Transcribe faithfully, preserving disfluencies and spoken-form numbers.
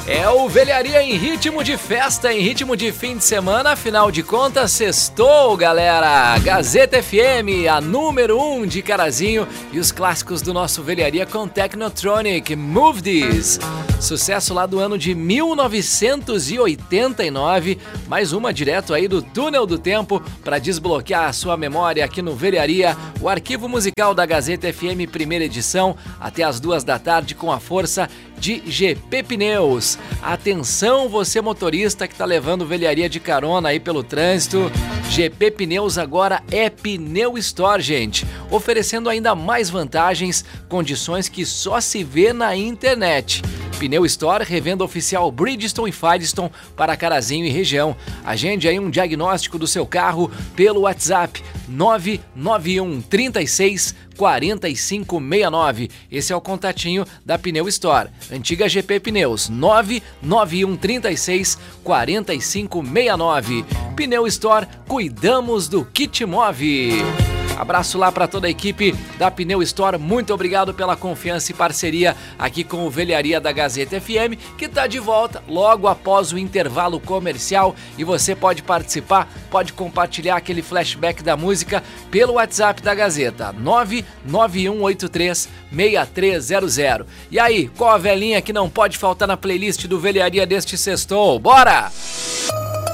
É o Velharia em ritmo de festa, em ritmo de fim de semana, afinal de contas, sextou, galera! Gazeta F M, a número um de Carazinho, e os clássicos do nosso Velharia com Technotronic, Move This. Sucesso lá do ano de mil novecentos e oitenta e nove, mais uma direto aí do túnel do tempo para desbloquear a sua memória aqui no Velharia, o arquivo musical da Gazeta F M, primeira edição, até as duas da tarde com a força de G P Pneus. Atenção você motorista que tá levando velharia de carona aí pelo trânsito, G P Pneus agora é Pneu Store, gente, oferecendo ainda mais vantagens, condições que só se vê na internet. Pneu Store, revenda oficial Bridgestone e Firestone para Carazinho e região. Agende aí um diagnóstico do seu carro pelo WhatsApp nove nove um, três seis, quatro cinco seis nove. Esse é o contatinho da Pneu Store. Antiga G P Pneus, nove nove um, três seis, quatro cinco seis nove. Pneu Store, cuidamos do que te move. Abraço lá para toda a equipe da Pneu Store, muito obrigado pela confiança e parceria aqui com o Velharia da Gazeta F M, que está de volta logo após o intervalo comercial, e você pode participar, pode compartilhar aquele flashback da música pelo WhatsApp da Gazeta, nove nove um oito três, seis três zero zero. E aí, qual a velhinha que não pode faltar na playlist do Velharia deste sextou? Bora!